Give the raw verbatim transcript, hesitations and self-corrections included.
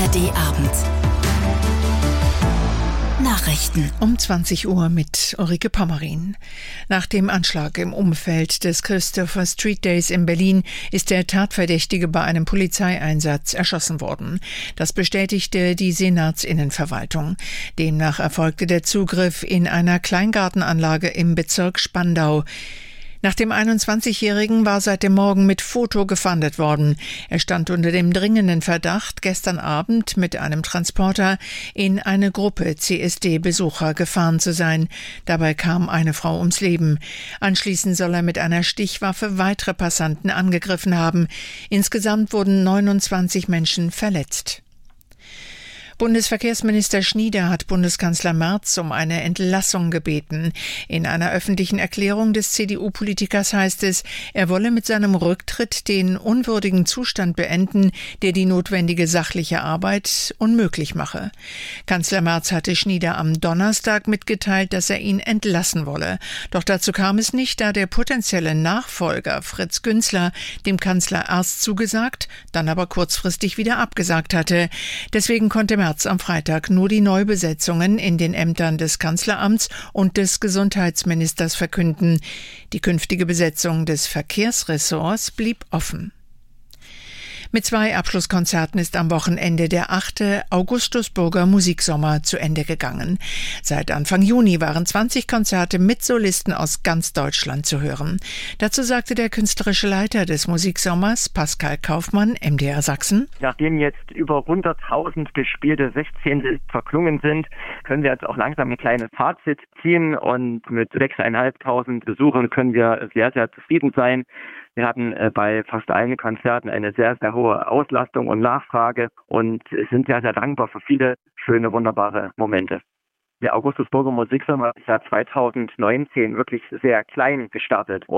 R D Abend. Nachrichten um zwanzig Uhr mit Ulrike Pommerin. Nach dem Anschlag im Umfeld des Christopher Street Days in Berlin ist der Tatverdächtige bei einem Polizeieinsatz erschossen worden. Das bestätigte die Senatsinnenverwaltung. Demnach erfolgte der Zugriff in einer Kleingartenanlage im Bezirk Spandau. Nach dem einundzwanzigjährigen war seit dem Morgen mit Foto gefahndet worden. Er stand unter dem dringenden Verdacht, gestern Abend mit einem Transporter in eine Gruppe C S D-Besucher gefahren zu sein. Dabei kam eine Frau ums Leben. Anschließend soll er mit einer Stichwaffe weitere Passanten angegriffen haben. Insgesamt wurden neunundzwanzig Menschen verletzt. Bundesverkehrsminister Schnieder hat Bundeskanzler Merz um eine Entlassung gebeten. In einer öffentlichen Erklärung des C D U-Politikers heißt es, er wolle mit seinem Rücktritt den unwürdigen Zustand beenden, der die notwendige sachliche Arbeit unmöglich mache. Kanzler Merz hatte Schnieder am Donnerstag mitgeteilt, dass er ihn entlassen wolle. Doch dazu kam es nicht, da der potenzielle Nachfolger Fritz Günzler dem Kanzler erst zugesagt, dann aber kurzfristig wieder abgesagt hatte. Deswegen konnte Merz am Freitag nur die Neubesetzungen in den Ämtern des Kanzleramts und des Gesundheitsministers verkünden. Die künftige Besetzung des Verkehrsressorts blieb offen. Mit zwei Abschlusskonzerten ist am Wochenende der achte Augustusburger Musiksommer zu Ende gegangen. Seit Anfang Juni waren zwanzig Konzerte mit Solisten aus ganz Deutschland zu hören. Dazu sagte der künstlerische Leiter des Musiksommers, Pascal Kaufmann, M D R Sachsen: Nachdem jetzt über hunderttausend gespielte Sechzehntel verklungen sind, können wir jetzt auch langsam ein kleines Fazit ziehen, und mit sechstausendfünfhundert Besuchern können wir sehr, sehr zufrieden sein. Wir hatten äh, bei fast allen Konzerten eine sehr, sehr hohe Auslastung und Nachfrage und sind sehr, sehr dankbar für viele schöne, wunderbare Momente. Der Augustusburger Musiksommer ist ja zweitausendneunzehn wirklich sehr klein gestartet.